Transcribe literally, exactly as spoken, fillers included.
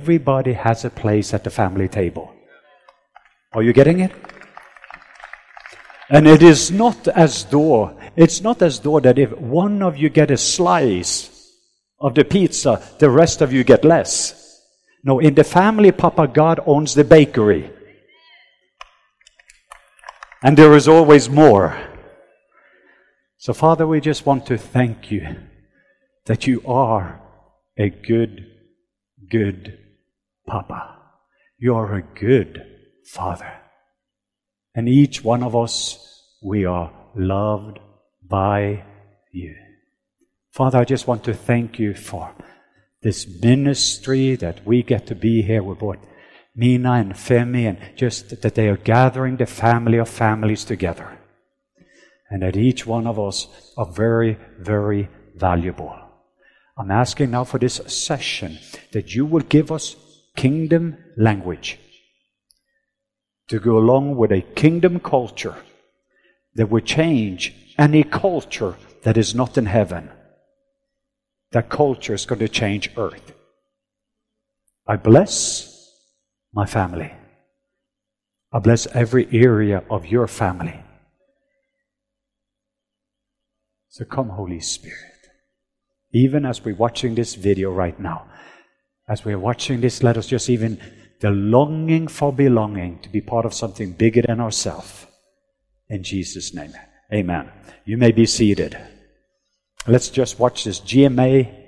everybody has a place at the family table. Are you getting it? And it is not as though, it's not as though that if one of you get a slice of the pizza, the rest of you get less. No, in the family, Papa God owns the bakery. And there is always more. So, Father, we just want to thank you that you are a good, good Papa. You are a good Father. And each one of us, we are loved by you. Father, I just want to thank you for this ministry that we get to be here with what Mina and Femi, and just that they are gathering the family of families together. And that each one of us are very, very valuable. I'm asking now for this session that you will give us kingdom language to go along with a kingdom culture that would change any culture that is not in heaven. That culture is going to change earth. I bless my family. I bless every area of your family. So come, Holy Spirit. Even as we're watching this video right now, as we're watching this, let us just even the longing for belonging to be part of something bigger than ourselves. In Jesus' name, amen. You may be seated. Let's just watch this G M A